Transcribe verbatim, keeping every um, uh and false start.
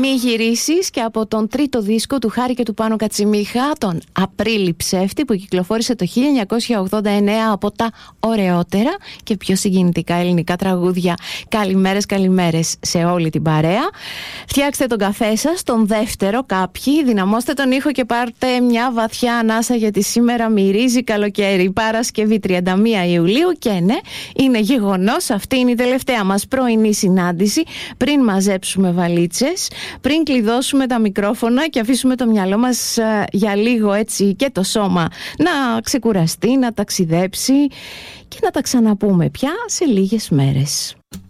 Μη γυρίσεις, και από τον τρίτο δίσκο του Χάρη και του Πάνο Κατσιμίχα, τον Απρίλη Ψεύτη, που κυκλοφόρησε το χίλια εννιακόσια ογδόντα εννέα, από τα ωραιότερα και πιο συγκινητικά ελληνικά τραγούδια. Καλημέρες, καλημέρες σε όλη την παρέα. Φτιάξτε τον καφέ σας, τον δεύτερο κάποιοι, δυναμώστε τον ήχο και πάρτε μια βαθιά ανάσα, γιατί σήμερα μυρίζει καλοκαίρι. Παρασκευή τριάντα μία Ιουλίου, και ναι, είναι γεγονός, αυτή είναι η τελευταία μας πρωινή συνάντηση πριν μαζέψουμε βαλίτσες, πριν κλειδώσουμε τα μικρόφωνα και αφήσουμε το μυαλό μας α, για λίγο, έτσι, και το σώμα να ξεκουραστεί, να ταξιδέψει και να τα ξαναπούμε πια σε λίγες μέρες.